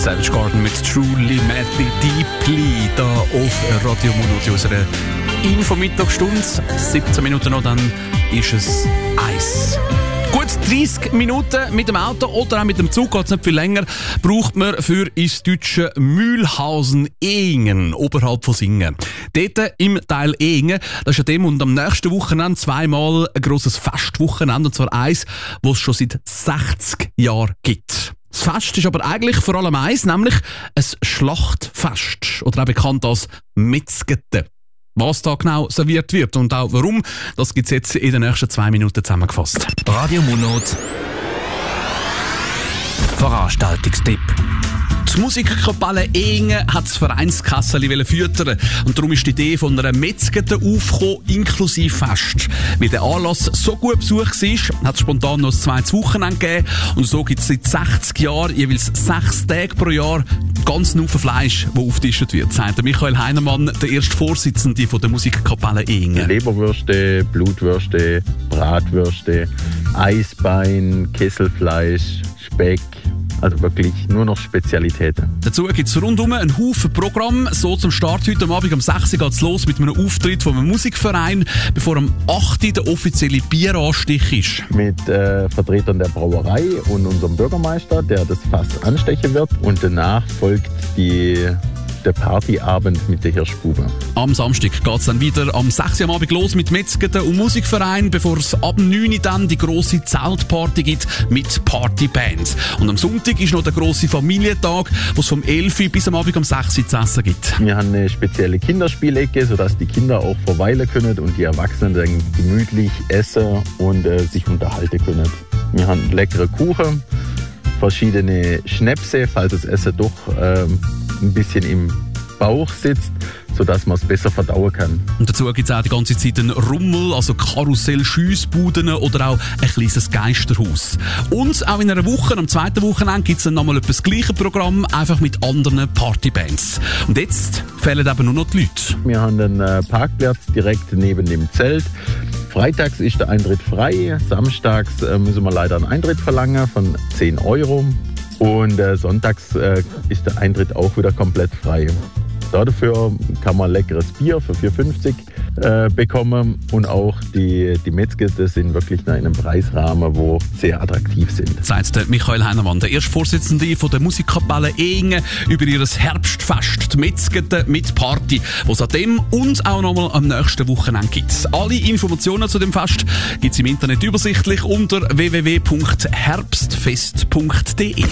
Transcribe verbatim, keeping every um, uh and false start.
Savage Garden mit Truly Madly Deeply da auf Radio Mono zu unserer Info-Mittagsstunde. siebzehn Minuten noch, dann ist es Eis. Gut dreissig Minuten mit dem Auto oder auch mit dem Zug, geht es nicht viel länger, braucht man für ins deutsche Mühlhausen-Ehingen, oberhalb von Singen. Dort im Teil Ehingen, das ist ja dem und am nächsten Wochenende zweimal ein grosses Festwochenende, und zwar eins, das es schon seit sechzig Jahren gibt. Das Fest ist aber eigentlich vor allem eins, nämlich ein Schlachtfest, oder auch bekannt als Metzgete. Was da genau serviert wird und auch warum, das gibt es jetzt in den nächsten zwei Minuten zusammengefasst. Radio Monat Veranstaltungstipp. Die Musikkapelle Ehingen hat das Vereinskasseli füttern und darum ist die Idee von einer Metzgete aufgekommen, inklusive Fest. Weil der Anlass so gut besucht war, hat es spontan noch ein zweites Wochenende gegeben und so gibt es seit sechzig Jahren jeweils sechs Tage pro Jahr ganz Haufen Fleisch, das aufgetischt wird, sagt Michael Heinemann, der erste Vorsitzende von der Musikkapelle Ehingen. Leberwürste, Blutwürste, Bratwürste, Eisbein, Kesselfleisch, Speck. Also wirklich nur noch Spezialitäten. Dazu gibt es rundum einen Haufen Programm. So zum Start heute Abend um sechs Uhr geht es los mit einem Auftritt von einem Musikverein, bevor am acht Uhr der offizielle Bieranstich ist. Mit äh, Vertretern der Brauerei und unserem Bürgermeister, der das Fass anstechen wird. Und danach folgt die... der Partyabend mit der Hirschbube. Am Samstag geht es dann wieder am sechs Uhr am Abend los mit Metzgete und Musikverein, bevor es ab neun Uhr dann die grosse Zeltparty gibt mit Partybands. Und am Sonntag ist noch der grosse Familientag, wo es vom elf Uhr bis am Abend um sechs Uhr zu essen gibt. Wir haben eine spezielle Kinderspielecke, sodass die Kinder auch verweilen können und die Erwachsenen dann gemütlich essen und äh, sich unterhalten können. Wir haben leckere Kuchen, verschiedene Schnäpse, falls das Essen doch ähm, ein bisschen im Bauch sitzt, sodass man es besser verdauen kann. Und dazu gibt es auch die ganze Zeit einen Rummel, also Karussell, Schiessbuden oder auch ein kleines Geisterhaus. Und auch in einer Woche, am zweiten Wochenende, gibt es dann nochmal etwas das gleiche Programm, einfach mit anderen Partybands. Und jetzt fehlen eben nur noch die Leute. Wir haben einen Parkplatz direkt neben dem Zelt. Freitags ist der Eintritt frei, samstags äh, müssen wir leider einen Eintritt verlangen von zehn Euro. Und äh, sonntags äh, ist der Eintritt auch wieder komplett frei. Dafür kann man leckeres Bier für vier fünfzig äh, bekommen und auch die, die Metzgete sind wirklich in einem Preisrahmen, wo sehr attraktiv sind. Sagt der Michael Heinemann, der erste Vorsitzende von der Musikkapelle Ehingen, über ihr Herbstfest, die Metzgete mit Party, was an dem und auch nochmal am nächsten Wochenende gibt. Alle Informationen zu dem Fest gibt es im Internet übersichtlich unter w w w punkt herbstfest punkt d e.